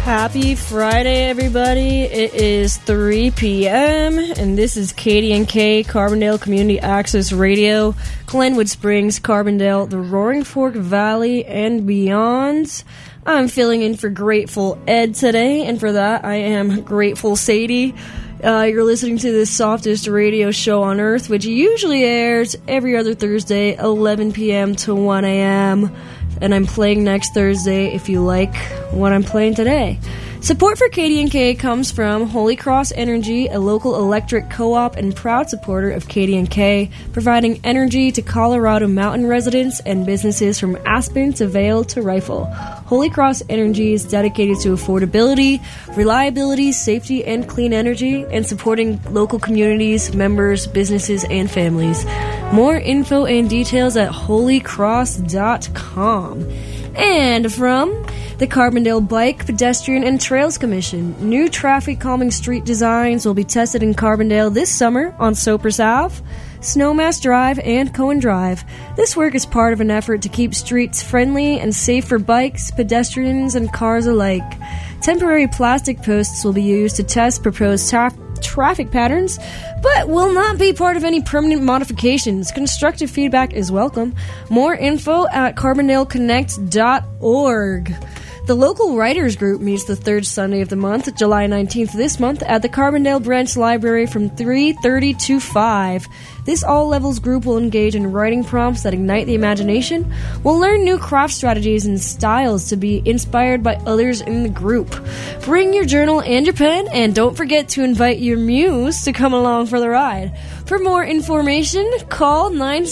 Happy Friday, everybody. It is 3 p.m., and this is KDNK, Carbondale Community Access Radio, Glenwood Springs, Carbondale, the Roaring Fork Valley, and beyond. I'm filling in for Grateful Ed today, and for that, I am Grateful Sadie. You're listening to the softest radio show on earth, which usually airs every other Thursday, 11 p.m. to 1 a.m., and I'm playing next Thursday if you like what I'm playing today. Support for KDNK comes from Holy Cross Energy, a local electric co-op and proud supporter of KDNK, providing energy to Colorado Mountain residents and businesses from Aspen to Vail to Rifle. Holy Cross Energy is dedicated to affordability, reliability, safety, and clean energy, and supporting local communities, members, businesses, and families. More info and details at holycross.com. And from the Carbondale Bike, Pedestrian, and Trails Commission, new traffic calming street designs will be tested in Carbondale this summer on Sopris Ave, Snowmass Drive, and Cohen Drive. This work is part of an effort to keep streets friendly and safe for bikes, pedestrians, and cars alike. Temporary plastic posts will be used to test proposed traffic patterns, but will not be part of any permanent modifications. Constructive feedback is welcome. More info at carbondaleconnect.org. The local writers group meets the third Sunday of the month, July 19th this month, at the Carbondale Branch Library from 3:30 to 5. This all-levels group will engage in writing prompts that ignite the imagination. We'll learn new craft strategies and styles to be inspired by others in the group. Bring your journal and your pen, and don't forget to invite your muse to come along for the ride. For more information, call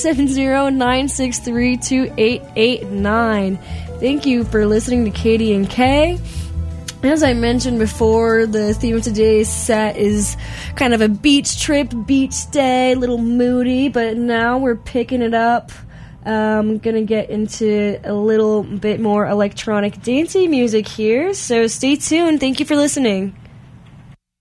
970-963-2889. Thank you for listening to KDNK. As I mentioned before, the theme of today's set is kind of a beach trip, beach day, a little moody, but now we're picking it up. I'm going to get into a little bit more electronic dancey music here, so stay tuned. Thank you for listening.